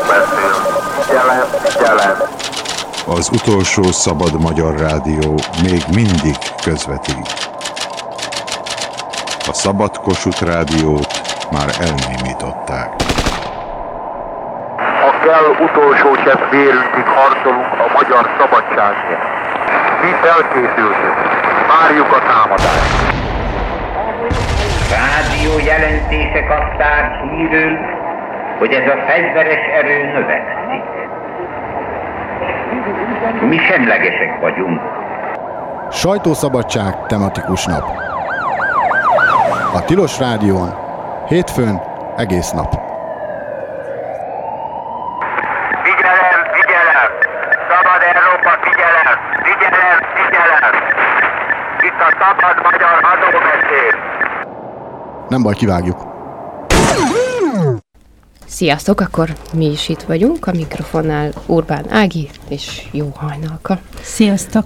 beszél. Figyelem. Az utolsó szabad magyar rádió még mindig közvetít. A Szabad Kossuth Rádiót már elnémították. Ha kell, utolsó csepp vérünkig harcolunk a magyar szabadságért. Mi felkészültünk. Várjuk a támadást. Rádió jelentések adták hírül, hogy ez a fegyveres erő növekszik. Mi semlegesek vagyunk. Sajtószabadság tematikus nap. A Tilos Rádión, hétfőn egész nap. Figyelem! Szabad Európa, figyelem! Itt a szabad magyar adóbeszéd! Nem baj, kivágjuk. Sziasztok, akkor mi is itt vagyunk, a mikrofonnál Urbán Ági és Jó Hajnalka. Sziasztok!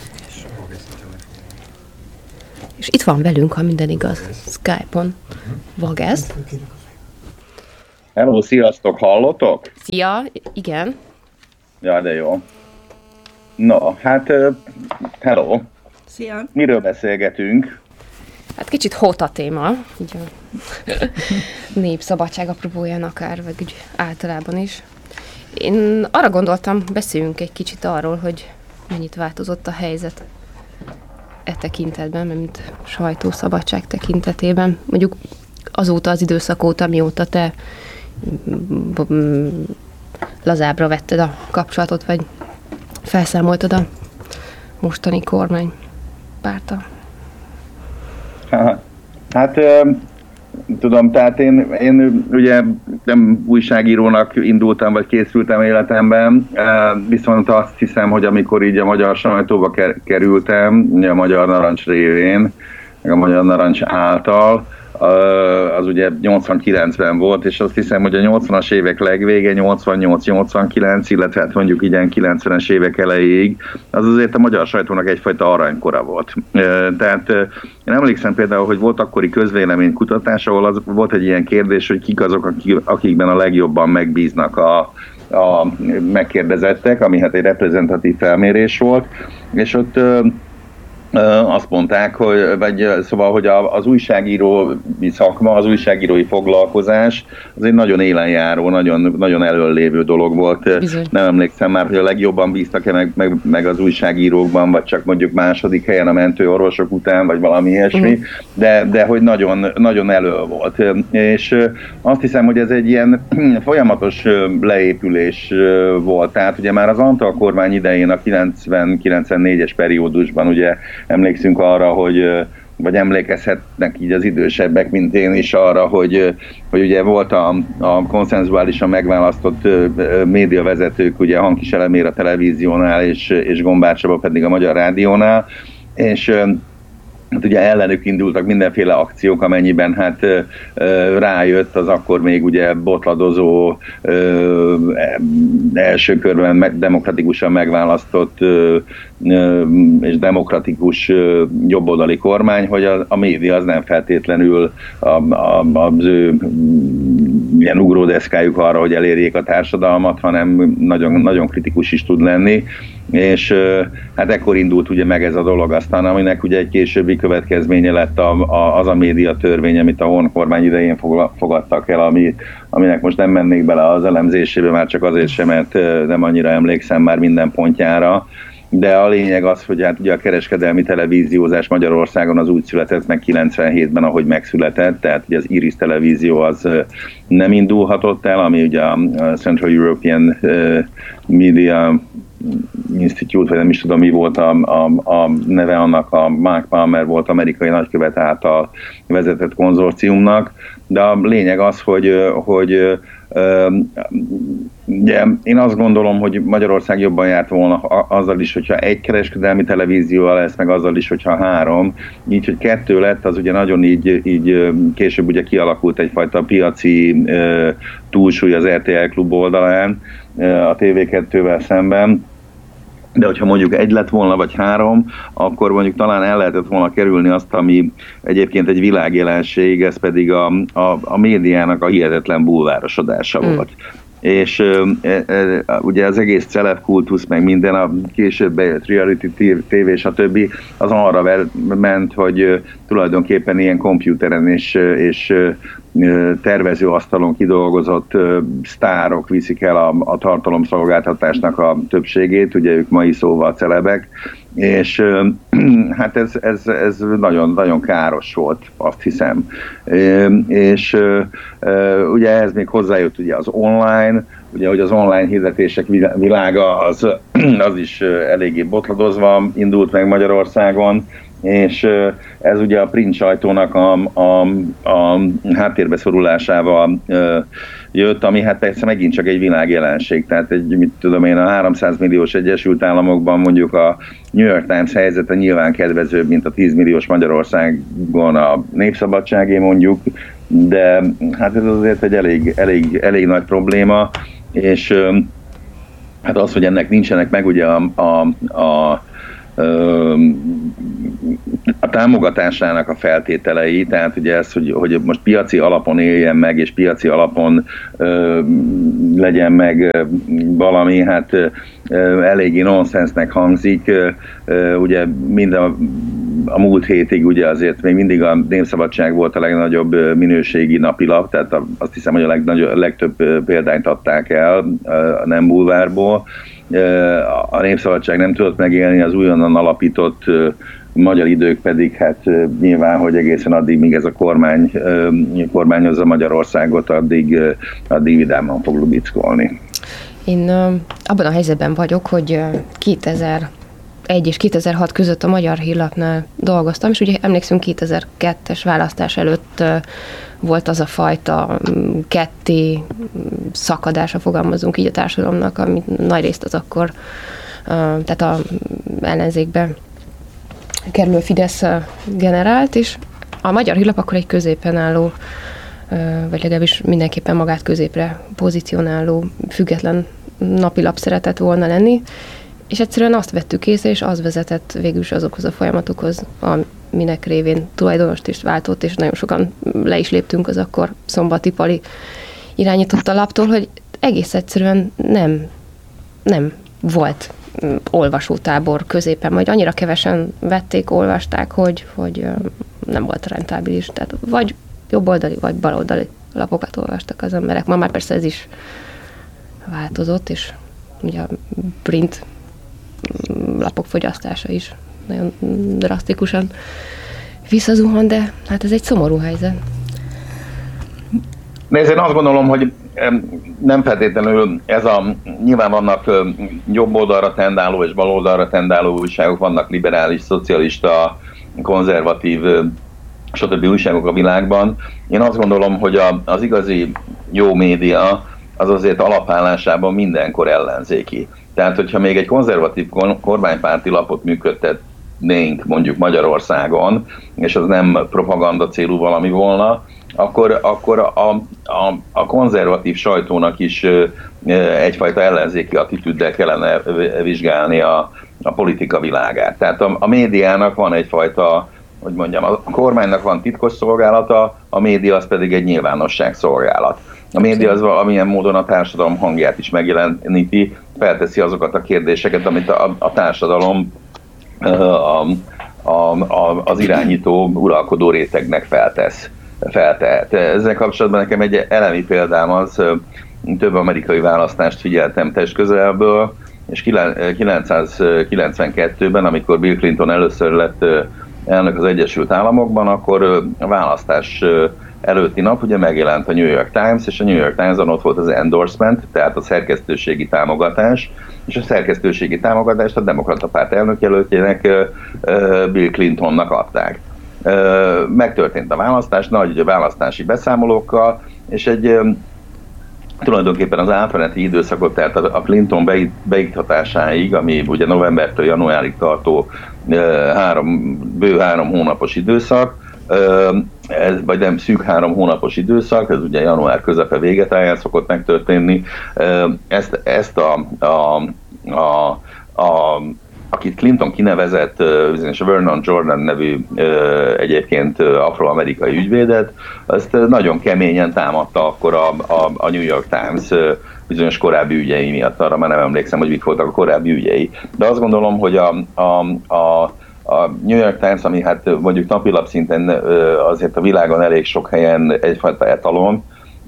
És itt van velünk, ha minden igaz, Skype-on Vagesz. Hello, sziasztok, hallotok? Szia, igen. Ja, de jó. No, hát, hello. Szia! Miről beszélgetünk? Hát kicsit hot a téma, így a népszabadság apropóján akár, vagy úgy általában is. Én arra gondoltam, beszéljünk egy kicsit arról, hogy mennyit változott a helyzet e tekintetben, mint sajtószabadság tekintetében. Mondjuk azóta az időszak óta, mióta te lazábbra vetted a kapcsolatot, vagy felszámoltad a mostani kormánypárttal. Hát tudom, tehát én ugye nem újságírónak indultam, vagy készültem életemben, viszont azt hiszem, hogy amikor így a magyar sajtóba kerültem, a Magyar Narancs révén, meg a Magyar Narancs által, az ugye 89-ben volt, és azt hiszem, hogy a 80-as évek legvége, 88-89, illetve hát mondjuk ilyen 90-es évek elejéig, az azért a magyar sajtónak egyfajta aranykora volt. Tehát én emlékszem például, hogy volt akkori közvéleménykutatás, ahol az volt egy ilyen kérdés, hogy kik azok, akikben a legjobban megbíznak a megkérdezettek, ami hát egy reprezentatív felmérés volt, és ott azt mondták, hogy az újságírói szakma, az újságírói foglalkozás az egy nagyon élenjáró, nagyon, nagyon előlévő dolog volt. Bizony. Nem emlékszem már, hogy a legjobban bíztak-e meg az újságírókban, vagy csak mondjuk második helyen a mentőorvosok után, vagy valami ilyesmi, de hogy nagyon, nagyon elő volt. És azt hiszem, hogy ez egy ilyen folyamatos leépülés volt. Tehát ugye már az Antal kormány idején a 90-94-es periódusban ugye emlékszünk arra, vagy emlékezhetnek így az idősebbek, mint én is arra, hogy ugye volt a konszenzuálisan megválasztott médiavezetők, ugye Hankis Elemér a televíziónál, és Gombár Csaba pedig a Magyar Rádiónál, és hát ugye ellenük indultak mindenféle akciók, amennyiben hát rájött az akkor még ugye botladozó első körben demokratikusan megválasztott és demokratikus jobboldali kormány, hogy a média az nem feltétlenül az ő ilyen ugródeszkájuk arra, hogy elérjék a társadalmat, hanem nagyon, nagyon kritikus is tud lenni, és hát ekkor indult ugye meg ez a dolog, aztán aminek ugye egy későbbi következménye lett az a média törvény, amit a Horn kormány idején fogadtak el, aminek most nem mennék bele az elemzésébe, már csak azért sem, mert nem annyira emlékszem már minden pontjára, de a lényeg az, hogy hát ugye a kereskedelmi televíziózás Magyarországon az úgy született meg 97-ben, ahogy megszületett, tehát ugye az Iris televízió az nem indulhatott el, ami ugye a Central European Media Institute, vagy nem is tudom mi volt a neve annak, a Mark Palmer volt amerikai nagykövet által vezetett konzorciumnak, de a lényeg az, hogy ugye, én azt gondolom, hogy Magyarország jobban járt volna azzal is, hogyha egy kereskedelmi televízió lesz, meg azzal is, hogyha 3. Így, hogy 2 lett, az ugye nagyon így később ugye kialakult egyfajta piaci túlsúly az RTL Klub oldalán a TV2-vel szemben. De hogyha mondjuk 1 lett volna, vagy 3, akkor mondjuk talán el lehetett volna kerülni azt, ami egyébként egy világjelenség, ez pedig a médiának a hihetetlen bulvárosodása volt. és ugye az egész celebkultusz, meg minden a később bejött reality TV és a többi, az arra ment, hogy tulajdonképpen ilyen kompjúteren és tervezőasztalon kidolgozott sztárok viszik el a tartalomszolgáltatásnak a többségét, ugye ők mai szóval celebek, és hát ez nagyon, nagyon káros volt, azt hiszem. És ugye ez még hozzájött ugye az online, ugye, hogy az online hirdetések világa az is eléggé botladozva indult meg Magyarországon, és ez ugye a print sajtónak a háttérbe szorulásával jött, ami hát persze megint csak egy világjelenség, tehát mit tudom én, a 300 milliós Egyesült Államokban mondjuk a New York Times helyzete nyilván kedvezőbb, mint a 10 milliós Magyarországon a Népszabadságé mondjuk, de hát ez azért egy elég nagy probléma, és hát az, hogy ennek nincsenek meg ugye a támogatásának a feltételei, tehát ugye ez, hogy most piaci alapon éljen meg, és piaci alapon legyen meg valami, hát eléggé nonsensnek hangzik. Ugye mind a múlt hétig ugye azért még mindig a Népszabadság volt a legnagyobb minőségi napilap, tehát azt hiszem, hogy a legtöbb példányt adták el a Nem Bulvárból. A Népszabadság nem tudott megélni, az újonnan alapított Magyar Idők pedig hát nyilván, hogy egészen addig, míg ez a kormány kormányozza Magyarországot, addig vidáman fog lubickolni. Én abban a helyzetben vagyok, hogy 2001 és 2006 között a Magyar Hírlapnál dolgoztam, és ugye emlékszünk 2002-es választás előtt volt az a fajta ketté szakadása, fogalmazunk így a társadalomnak, amit nagyrészt az akkor, tehát a ellenzékbe kerülő Fidesz generált, és a Magyar Hírlap akkor egy középen álló, vagy legalábbis mindenképpen magát középre pozícionáló, független napilap szeretett volna lenni, és egyszerűen azt vettük észre, és az vezetett végül is azokhoz a folyamatokhoz, aminek révén tulajdonost is váltott, és nagyon sokan le is léptünk az akkor Szombati Pali irányította laptól, hogy egész egyszerűen nem volt olvasótábor középen, majd annyira kevesen vették, olvasták, hogy nem volt rentábilis. Tehát vagy jobboldali, vagy baloldali lapokat olvastak az emberek. Ma már persze ez is változott, és ugye a print lapok fogyasztása is nagyon drasztikusan visszazuhan, de hát ez egy szomorú helyzet. Nézd, én azt gondolom, hogy nem feltétlenül nyilván vannak jobb oldalra tendáló és bal oldalra tendáló újságok, vannak liberális, szocialista, konzervatív, stb. Újságok a világban. Én azt gondolom, hogy az igazi jó média az azért alapállásában mindenkor ellenzéki. Tehát, hogyha még egy konzervatív kormánypárti lapot működtetnénk mondjuk Magyarországon, és az nem propaganda célú valami volna, akkor a konzervatív sajtónak is egyfajta ellenzéki attitűddel kellene vizsgálni a politika világát. Tehát a médiának van egyfajta, hogy mondjam, a kormánynak van titkos szolgálata, a média az pedig egy nyilvánosságszolgálat. A média az valamilyen módon a társadalom hangját is megjeleníti, felteszi azokat a kérdéseket, amit a társadalom az irányító, uralkodó rétegnek feltehet. Ezzel kapcsolatban nekem egy elemi példám az, több amerikai választást figyeltem testközelből, és 1992-ben, amikor Bill Clinton először lett elnök az Egyesült Államokban, akkor a választás előtti nap ugye megjelent a New York Times, és a New York Times-on ott volt az endorsement, tehát a szerkesztőségi támogatás, és a szerkesztőségi támogatást a Demokrata Párt elnökjelöltjének, Bill Clintonnak adták. Megtörtént a választás, nagy választási beszámolókkal, és tulajdonképpen az átmeneti időszakot, tehát a Clinton beiktatásáig, ami ugye novembertől januárig tartó bő 3 hónapos időszak, vagy nem szűk 3 hónapos időszak, ez ugye január közepe végetáján szokott megtörténni, ezt akit Clinton kinevezett, bizonyos Vernon Jordan nevű egyébként afroamerikai ügyvédet, ezt nagyon keményen támadta akkor a New York Times bizonyos korábbi ügyei miatt. Arra már nem emlékszem, hogy mit voltak a korábbi ügyei. De azt gondolom, hogy a New York Times, ami hát mondjuk napilap szinten azért a világon elég sok helyen egyfajta etalon,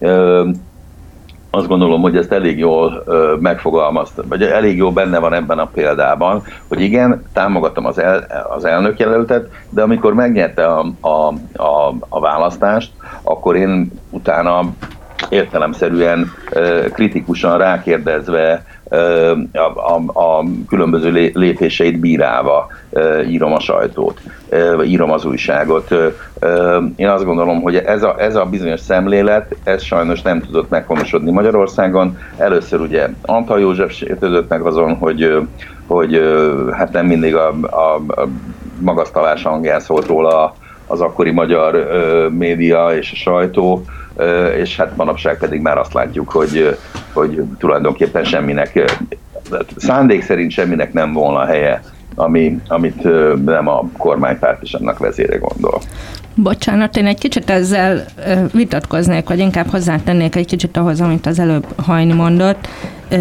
azt gondolom, hogy ezt elég jól megfogalmazta, vagy elég jól benne van ebben a példában, hogy igen, támogatom az elnökjelöltet, de amikor megnyerte a választást, akkor én utána értelemszerűen kritikusan rákérdezve a különböző lépéseit bírálva írom a sajtót, írom az újságot. Én azt gondolom, hogy ez a bizonyos szemlélet, ez sajnos nem tudott meghonosodni Magyarországon. Először ugye Antall József sértődött meg azon, hogy hát nem mindig a magasztalás hangján szólt róla az akkori magyar média és a sajtó, és hát manapság pedig már azt látjuk, hogy tulajdonképpen semminek, szándék szerint semminek nem volna helye, amit nem a kormánypárt és annak vezére gondol. Bocsánat, én egy kicsit ezzel vitatkoznék, vagy inkább hozzátennék egy kicsit ahhoz, amit az előbb Hajni mondott.